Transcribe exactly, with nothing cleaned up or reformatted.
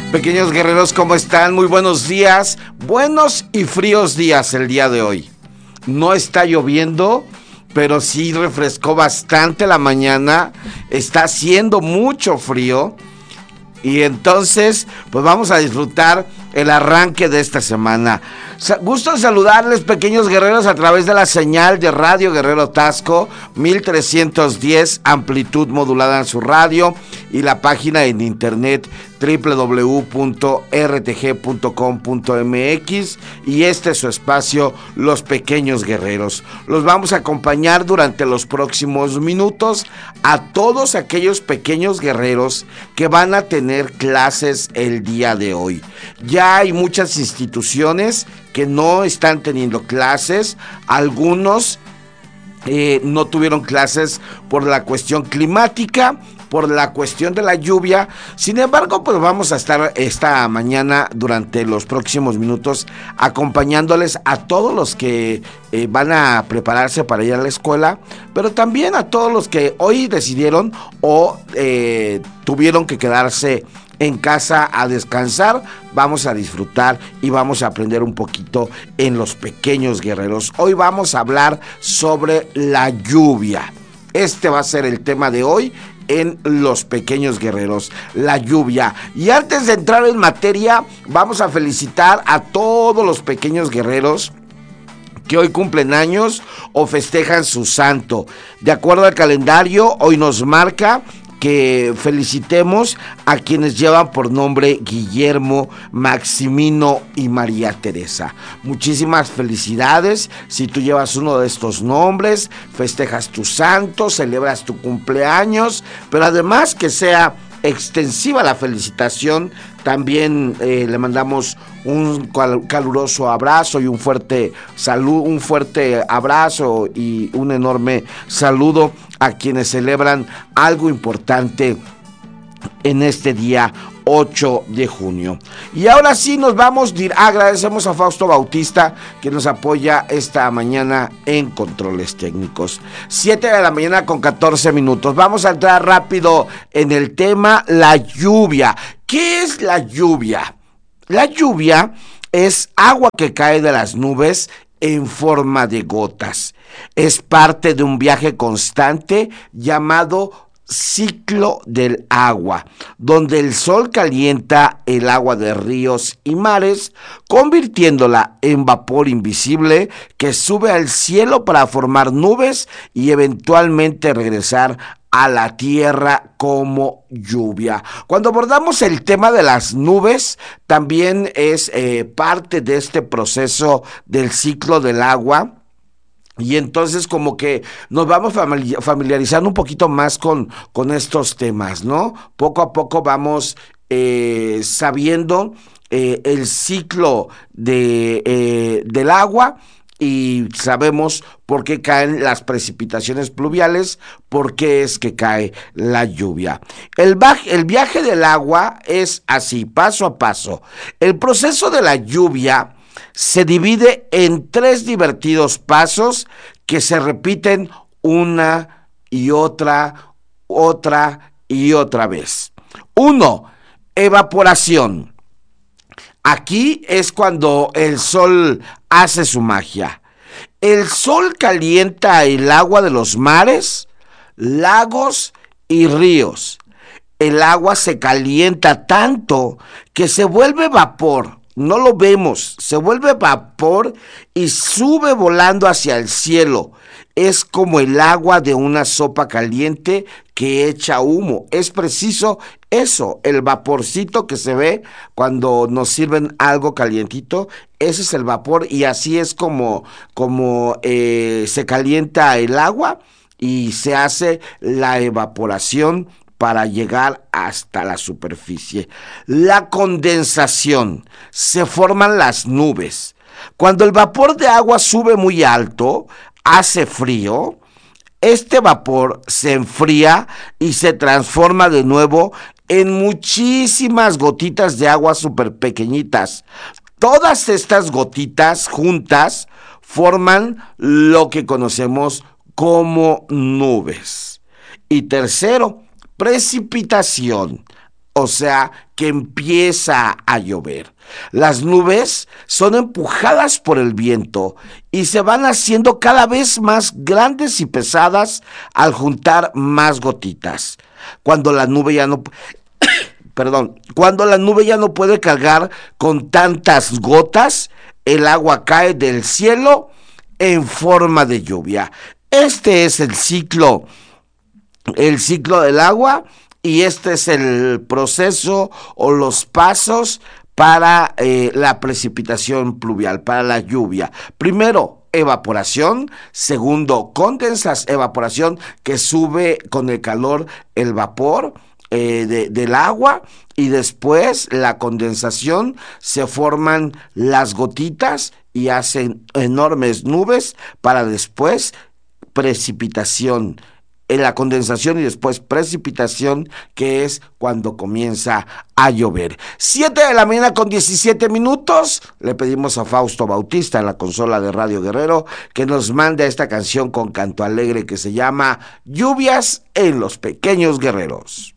Pequeños guerreros, ¿cómo están? Muy buenos días, buenos y fríos días el día de hoy. No está lloviendo, pero sí refrescó bastante la mañana, está haciendo mucho frío y entonces pues vamos a disfrutar el arranque de esta semana. Gusto en saludarles, pequeños guerreros, a través de la señal de Radio Guerrero Taxco mil trescientos diez, amplitud modulada en su radio, y la página en internet doble u doble u doble u punto r t g punto com punto m x, y este es su espacio, Los Pequeños Guerreros. Los vamos a acompañar durante los próximos minutos a todos aquellos pequeños guerreros que van a tener clases el día de hoy. Ya hay muchas instituciones que no están teniendo clases, algunos eh, no tuvieron clases por la cuestión climática, por la cuestión de la lluvia. Sin embargo, pues vamos a estar esta mañana durante los próximos minutos acompañándoles a todos los que eh, van a prepararse para ir a la escuela, pero también a todos los que hoy decidieron o eh, tuvieron que quedarse en casa a descansar. Vamos a disfrutar y vamos a aprender un poquito en Los Pequeños Guerreros. Hoy vamos a hablar sobre la lluvia. Este va a ser el tema de hoy en Los Pequeños Guerreros, la lluvia. Y antes de entrar en materia, vamos a felicitar a todos los pequeños guerreros que hoy cumplen años o festejan su santo. De acuerdo al calendario, hoy nos marca que felicitemos a quienes llevan por nombre Guillermo, Maximino y María Teresa. Muchísimas felicidades si tú llevas uno de estos nombres, festejas tu santo, celebras tu cumpleaños, pero además que sea extensiva la felicitación. También eh, le mandamos un caluroso abrazo y un fuerte salud, un fuerte abrazo y un enorme saludo a quienes celebran algo importante en este día ocho de junio. Y ahora sí nos vamos, agradecemos a Fausto Bautista que nos apoya esta mañana en controles técnicos. siete de la mañana con catorce minutos. Vamos a entrar rápido en el tema, la lluvia. ¿Qué es la lluvia? La lluvia es agua que cae de las nubes en forma de gotas. Es parte de un viaje constante llamado ciclo del agua, donde el sol calienta el agua de ríos y mares, convirtiéndola en vapor invisible que sube al cielo para formar nubes y eventualmente regresar a la tierra como lluvia. Cuando abordamos el tema de las nubes, también es eh, parte de este proceso del ciclo del agua. Y entonces como que nos vamos familiarizando un poquito más con, con estos temas, ¿no? Poco a poco vamos eh, sabiendo eh, el ciclo de, eh, del agua, y sabemos por qué caen las precipitaciones pluviales, por qué es que cae la lluvia. El, el viaje del agua es así, paso a paso. El proceso de la lluvia se divide en tres divertidos pasos que se repiten una y otra, otra y otra vez. Uno, evaporación. Aquí es cuando el sol hace su magia. El sol calienta el agua de los mares, lagos y ríos. El agua se calienta tanto que se vuelve vapor. No lo vemos, se vuelve vapor y sube volando hacia el cielo. Es como el agua de una sopa caliente que echa humo. Es preciso eso, el vaporcito que se ve cuando nos sirven algo calientito. Ese es el vapor, y así es como, como eh, se calienta el agua y se hace la evaporación para llegar hasta la superficie. La condensación. Se forman las nubes. Cuando el vapor de agua sube muy alto, hace frío, este vapor se enfría y se transforma de nuevo en muchísimas gotitas de agua súper pequeñitas. Todas estas gotitas juntas forman lo que conocemos como nubes. Y tercero, precipitación. o sea que empieza a llover. Las nubes son empujadas por el viento y se van haciendo cada vez más grandes y pesadas al juntar más gotitas. Cuando la nube ya no perdón, cuando la nube ya no puede cargar con tantas gotas, el agua cae del cielo en forma de lluvia. Este es el ciclo, el ciclo del agua, y este es el proceso o los pasos para eh, la precipitación pluvial, para la lluvia. Primero, evaporación. Segundo, condensas, evaporación, que sube con el calor el vapor eh, de, del agua, y después la condensación, se forman las gotitas y hacen enormes nubes para después precipitación. En la condensación y después precipitación, que es cuando comienza a llover. siete de la mañana con diecisiete minutos. Le pedimos a Fausto Bautista en la consola de Radio Guerrero que nos mande esta canción con canto alegre que se llama Lluvias en los Pequeños Guerreros.